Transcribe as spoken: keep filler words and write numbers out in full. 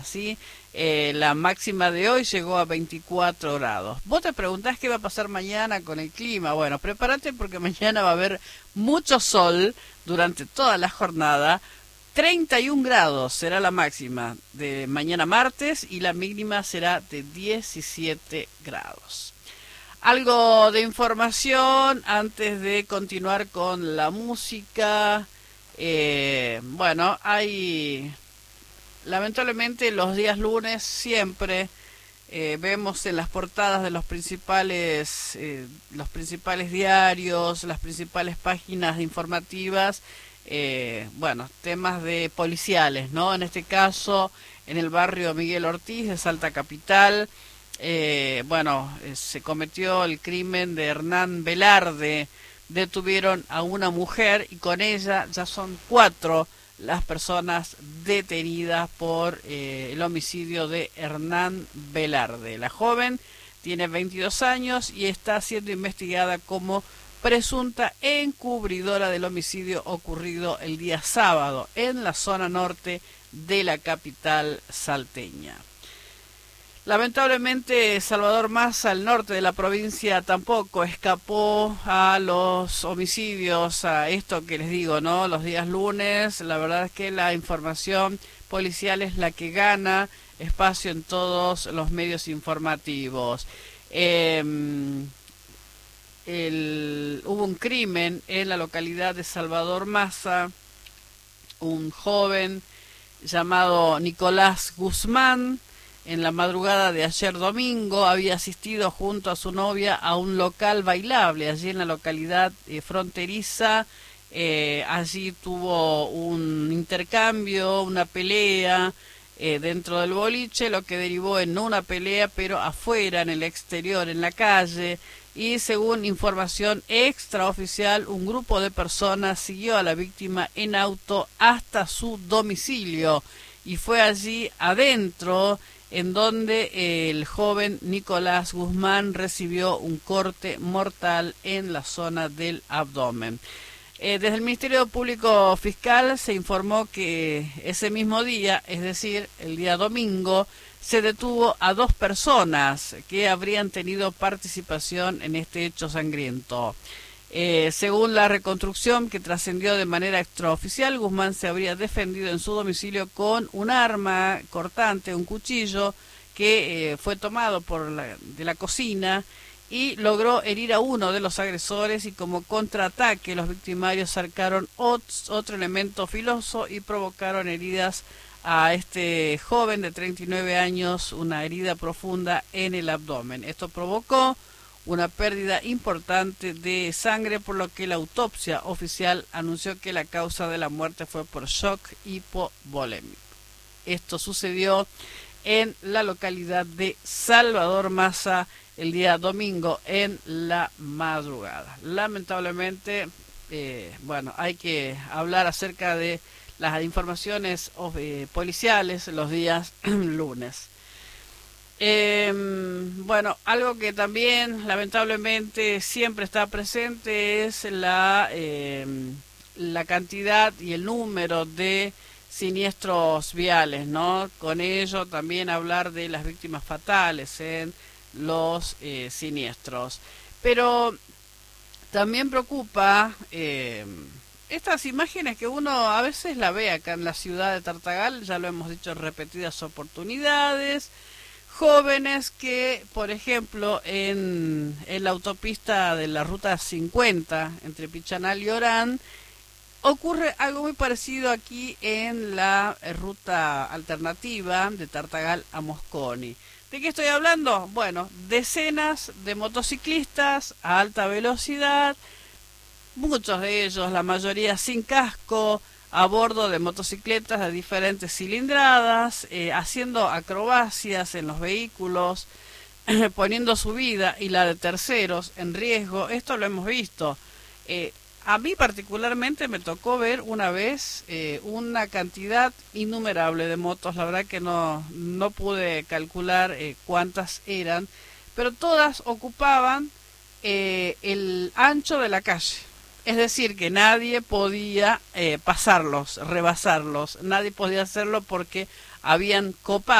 Así, eh, la máxima de hoy llegó a veinticuatro grados. Vos te preguntás qué va a pasar mañana con el clima. Bueno, prepárate porque mañana va a haber mucho sol durante toda la jornada. treinta y un grados será la máxima de mañana martes y la mínima será de diecisiete grados. Algo de información antes de continuar con la música. Eh, bueno, hay... Lamentablemente los días lunes siempre eh, vemos en las portadas de los principales eh, los principales diarios, las principales páginas informativas, eh, bueno, temas de policiales, ¿no? En este caso, en el barrio Miguel Ortiz de Salta Capital, eh, bueno, eh, se cometió el crimen de Hernán Velarde. Detuvieron a una mujer y con ella ya son cuatro las personas detenidas por eh, el homicidio de Hernán Velarde. La joven tiene veintidós años y está siendo investigada como presunta encubridora del homicidio ocurrido el día sábado en la zona norte de la capital salteña. Lamentablemente Salvador Massa, al norte de la provincia, tampoco escapó a los homicidios, a esto que les digo, ¿no? Los días lunes, la verdad es que la información policial es la que gana espacio en todos los medios informativos. Eh, el, hubo un crimen en la localidad de Salvador Massa, un joven llamado Nicolás Guzmán. En la madrugada de ayer domingo había asistido junto a su novia a un local bailable allí en la localidad eh, fronteriza. Eh, allí tuvo un intercambio, una pelea eh, dentro del boliche, lo que derivó en no una pelea, pero afuera, en el exterior, en la calle. Y según información extraoficial, un grupo de personas siguió a la víctima en auto hasta su domicilio y fue allí adentro en donde el joven Nicolás Guzmán recibió un corte mortal en la zona del abdomen. Eh, desde el Ministerio Público Fiscal se informó que ese mismo día, es decir, el día domingo, se detuvo a dos personas que habrían tenido participación en este hecho sangriento. Eh, según la reconstrucción que trascendió de manera extraoficial, Guzmán se habría defendido en su domicilio con un arma cortante, un cuchillo, que eh, fue tomado por la, de la cocina y logró herir a uno de los agresores, y como contraataque los victimarios sacaron ot- otro elemento filoso y provocaron heridas a este joven de treinta y nueve años, una herida profunda en el abdomen. Esto provocó una pérdida importante de sangre, por lo que la autopsia oficial anunció que la causa de la muerte fue por shock hipovolémico. Esto sucedió en la localidad de Salvador Massa el día domingo en la madrugada. Lamentablemente, eh, bueno, hay que hablar acerca de las informaciones eh, policiales los días lunes. Eh, bueno, algo que también lamentablemente siempre está presente es la, eh, la cantidad y el número de siniestros viales, ¿no? Con ello también hablar de las víctimas fatales en los eh, siniestros. Pero también preocupa eh, estas imágenes que uno a veces la ve acá en la ciudad de Tartagal, ya lo hemos dicho en repetidas oportunidades. Jóvenes que, por ejemplo, en, en la autopista de la ruta cincuenta entre Pichanal y Orán, ocurre algo muy parecido aquí en la ruta alternativa de Tartagal a Mosconi. ¿De qué estoy hablando? Bueno, decenas de motociclistas a alta velocidad, muchos de ellos, la mayoría sin casco, a bordo de motocicletas de diferentes cilindradas, eh, haciendo acrobacias en los vehículos, poniendo su vida y la de terceros en riesgo. Esto lo hemos visto. Eh, a mí particularmente me tocó ver una vez eh, una cantidad innumerable de motos. La verdad que no, no pude calcular eh, cuántas eran, pero todas ocupaban eh, el ancho de la calle. Es decir, que nadie podía eh, pasarlos, rebasarlos, nadie podía hacerlo porque habían copado